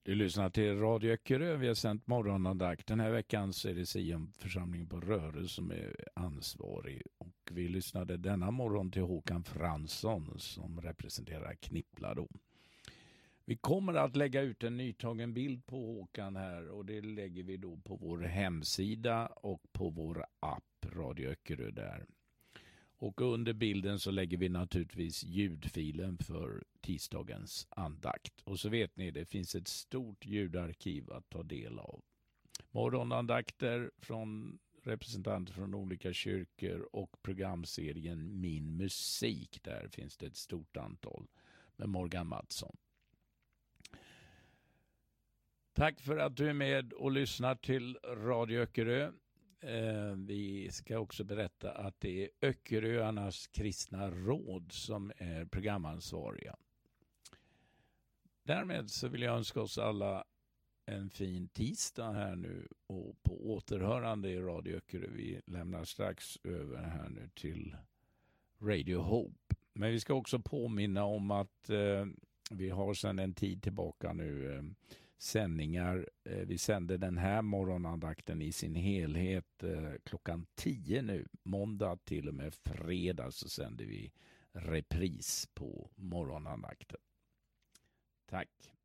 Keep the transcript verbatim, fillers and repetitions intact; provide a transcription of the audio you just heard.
Du lyssnar till Radio Öckerö. Vi har sänt morgonandakt. Den här veckan så är det Sion-församlingen på Röre som är ansvarig. Och vi lyssnade denna morgon till Håkan Fransson som representerar Knippla då. Vi kommer att lägga ut en nytagen bild på Håkan här och det lägger vi då på vår hemsida och på vår app Radio Öckerö där. Och under bilden så lägger vi naturligtvis ljudfilen för tisdagens andakt. Och så vet ni, det finns ett stort ljudarkiv att ta del av. Morgonandakter från representanter från olika kyrkor och programserien Min musik. Där finns det ett stort antal med Morgan Mattsson. Tack för att du är med och lyssnar till Radio Öckerö. Eh, vi ska också berätta att det är Öckeröarnas kristna råd som är programansvariga. Därmed så vill jag önska oss alla en fin tisdag här nu och på återhörande i Radio Öckerö. Vi lämnar strax över här nu till Radio Hope. Men vi ska också påminna om att eh, vi har sedan en tid tillbaka nu eh, sändningar. Eh, vi sänder den här morgonandakten i sin helhet eh, klockan tio nu. Måndag till och med fredag så sänder vi repris på morgonandakten. Tack.